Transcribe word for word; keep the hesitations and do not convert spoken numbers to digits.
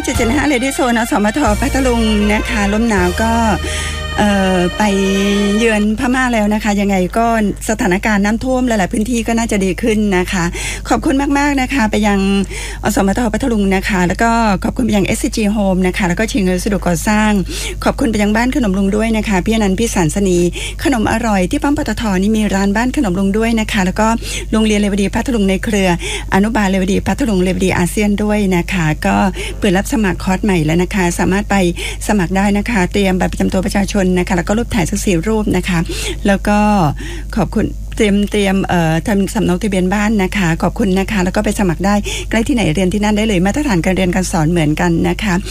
จุดเจ็ดห้า Lady Zone อสมทพัทลุงนะคะลมหนาวก็เอ่อไปเยือนพม่าแล้วนะคะยังไงก็สถานการณ์น้ำท่วมหลายๆพื้นที่ก็น่าจะดีขึ้นนะคะขอบคุณมากๆนะคะไปยังอสมทพัทลุงนะคะแล้วก็ขอบคุณไปยัง เอส ซี จี Home นะคะแล้วก็ชิงวัสดุก่อสร้างขอบคุณไปยังบ้านขนมลุงด้วยนะคะพี่อนันต์พี่สันสนีขนมอร่อยที่ปั๊มปตท.นี่มีร้านบ้านขนมลุงด้วยนะคะแล้วก็โรงเรียนเลวดีพัทลุงในเครืออนุบาลเลวดีพัทลุงเลวดีอาเซียนด้วยนะคะก็เปิดรับสมัครคอร์สใหม่แล้วนะคะสามารถไปสมัครได้นะคะเตรียมบัตรประจำตัวประชาชนนะคะแล้วก็รูปถ่ายสักสี่รูปนะคะแล้วก็ขอบคุณเตรียมเตรียมเอ่อทำสำเนาทะเบียนบ้านนะคะขอบคุณนะคะแล้วก็ไปสมัครได้ใกล้ที่ไหนเรียนที่นั่นได้เลยมาตรฐานการเรียนการสอนเหมือนกันนะคะ